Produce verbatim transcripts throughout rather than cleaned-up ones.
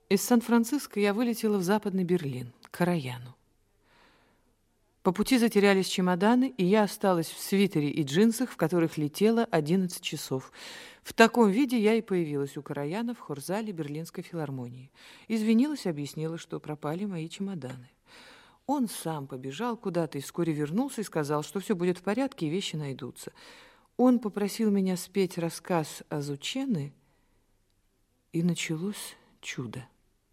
Из Сан-Франциско я вылетела в Западный Берлин, к Караяну. По пути затерялись чемоданы, и я осталась в свитере и джинсах, в которых летела одиннадцать часов. В таком виде я и появилась у Караяна в хорзале Берлинской филармонии. Извинилась, объяснила, что пропали мои чемоданы. Он сам побежал куда-то и вскоре вернулся и сказал, что все будет в порядке и вещи найдутся. Он попросил меня спеть рассказ Азучены, и началось чудо.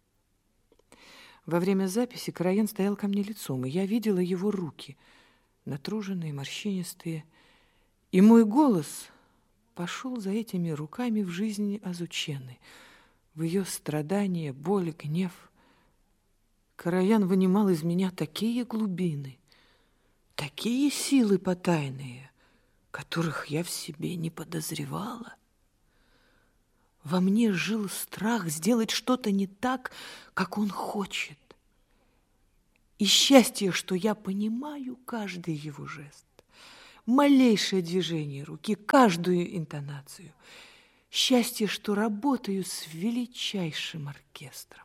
Во время записи Караян стоял ко мне лицом, и я видела его руки, натруженные, морщинистые, и мой голос пошел за этими руками в жизни Азучены, в ее страдания, боль, гнев. Караян вынимал из меня такие глубины, такие силы потайные, которых я в себе не подозревала. Во мне жил страх сделать что-то не так, как он хочет. И счастье, что я понимаю каждый его жест, малейшее движение руки, каждую интонацию. Счастье, что работаю с величайшим оркестром.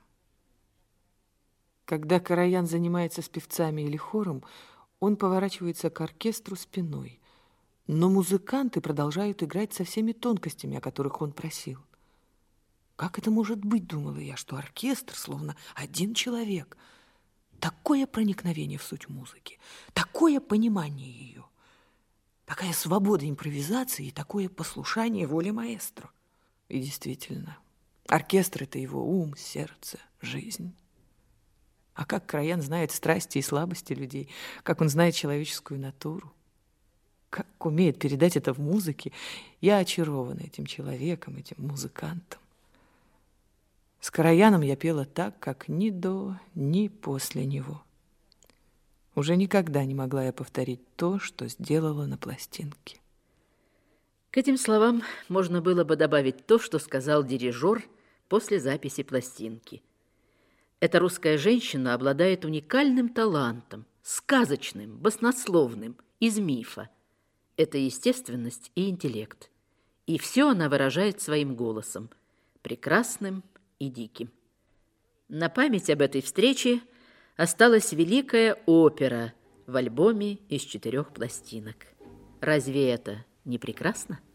Когда Караян занимается с певцами или хором, он поворачивается к оркестру спиной, но музыканты продолжают играть со всеми тонкостями, о которых он просил. Как это может быть, думала я, что оркестр, словно один человек, такое проникновение в суть музыки, такое понимание ее, такая свобода импровизации и такое послушание воле маэстро. И действительно, оркестр — это его ум, сердце, жизнь. А как Караян знает страсти и слабости людей, как он знает человеческую натуру, как умеет передать это в музыке, я очарована этим человеком, этим музыкантом. С Караяном я пела так, как ни до, ни после него. Уже никогда не могла я повторить то, что сделала на пластинке. К этим словам можно было бы добавить то, что сказал дирижер после записи пластинки. Эта русская женщина обладает уникальным талантом, сказочным, баснословным, из мифа. Это естественность и интеллект. И все она выражает своим голосом, прекрасным и диким. На память об этой встрече осталась великая опера в альбоме из четырех пластинок. Разве это не прекрасно?